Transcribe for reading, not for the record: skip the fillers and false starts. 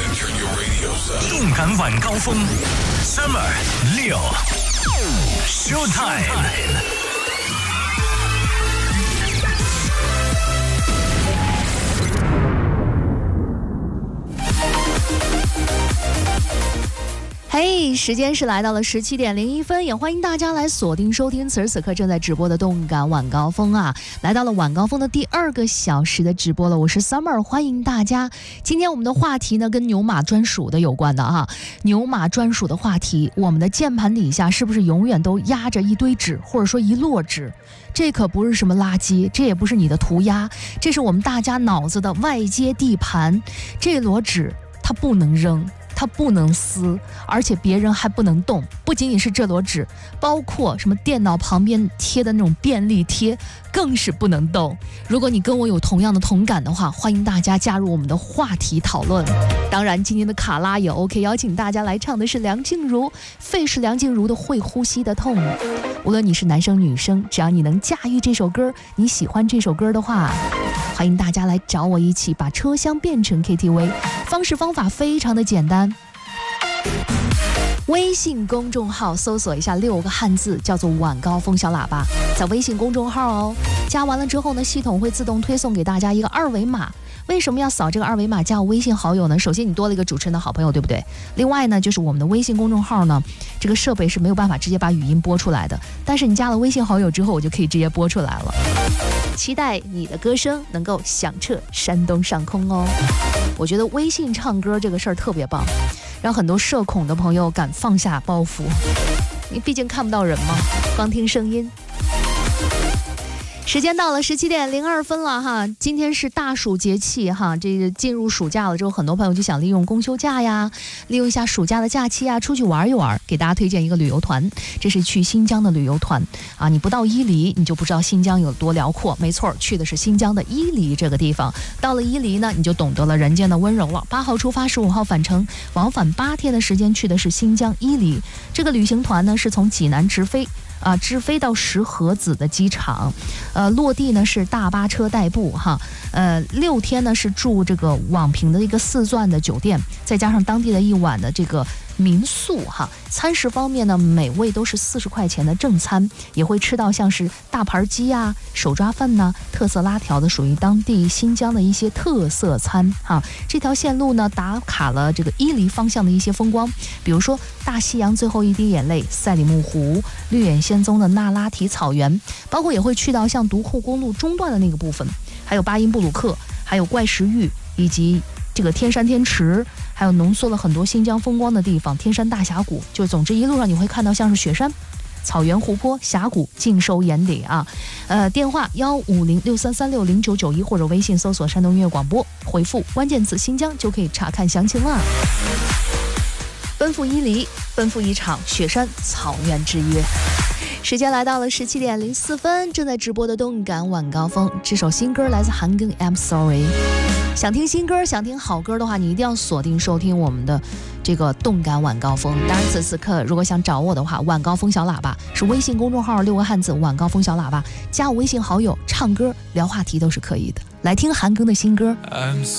动感晚高峰 Summer 6 Showtime。 嘿，时间是来到了17点01分，也欢迎大家来锁定收听此时此刻正在直播的动感晚高峰啊！来到了晚高峰的第2个小时的直播了，我是 Summer， 欢迎大家。今天我们的话题呢，跟牛马专属的有关的哈。牛马专属的话题，我们的键盘底下是不是永远都压着一堆纸，或者说一摞纸？这可不是什么垃圾，这也不是你的涂鸦，这是我们大家脑子的外接地盘。这摞纸它不能扔，它不能撕，而且别人还不能动。不仅仅是这摞纸，包括什么电脑旁边贴的那种便利贴更是不能动。如果你跟我有同样的同感的话，欢迎大家加入我们的话题讨论。当然今天的卡拉也 OK， 邀请大家来唱的是梁静茹，费是梁静茹的会呼吸的痛。无论你是男生女生，只要你能驾驭这首歌，你喜欢这首歌的话，欢迎大家来找我一起把车厢变成 KTV。 方法非常的简单，微信公众号搜索一下6个汉字，叫做晚高峰小喇叭，在微信公众号哦，加完了之后呢，系统会自动推送给大家一个2维码。为什么要扫这个2维码加我微信好友呢？首先你多了一个主持人的好朋友，对不对？另外呢，就是我们的微信公众号呢，这个设备是没有办法直接把语音播出来的，但是你加了微信好友之后，我就可以直接播出来了。期待你的歌声能够响彻山东上空哦。我觉得微信唱歌这个事儿特别棒，让很多社恐的朋友敢放下包袱。你毕竟看不到人嘛，光听声音。时间到了17点02分了哈，今天是大暑节气哈，这个进入暑假了之后，很多朋友就想利用公休假呀，利用一下暑假的假期啊，出去玩一玩。给大家推荐一个旅游团，这是去新疆的旅游团啊，你不到伊犁，你就不知道新疆有多辽阔。没错，去的是新疆的伊犁这个地方。到了伊犁呢，你就懂得了人间的温柔了。8号出发，15号返程，往返8天的时间，去的是新疆伊犁。这个旅行团呢，是从济南直飞到石河子的机场，落地呢是大巴车代步哈，6天呢是住这个网评的一个4钻的酒店，再加上当地的1晚的这个民宿哈。餐食方面呢，每位都是40块钱的正餐，也会吃到像是大盘鸡啊、手抓饭呐、特色拉条的，属于当地新疆的一些特色餐哈。这条线路呢，打卡了这个伊犁方向的一些风光，比如说大西洋最后一滴眼泪、赛里木湖、绿野仙踪的那拉提草原，包括也会去到像独库公路中段的那个部分，还有巴音布鲁克，还有怪石峪，以及这个天山天池，还有浓缩了很多新疆风光的地方，天山大峡谷。就总之一路上你会看到像是雪山、草原、湖泊、峡谷尽收眼底啊。电话15063360991或者微信搜索山东音乐广播，回复关键词新疆就可以查看详情了。奔赴伊犁，奔赴一场雪山草原之约。时间来到了17点04分，正在直播的动感晚高峰，这首新歌来自韩庚 I'm Sorry。 想听新歌，想听好歌的话，你一定要锁定收听我们的这个动感晚高峰。当然此时此刻如果想找我的话，晚高峰小喇叭是微信公众号6个汉字，晚高峰小喇叭，加我微信好友，唱歌聊话题都是可以的。来听韩庚的新歌。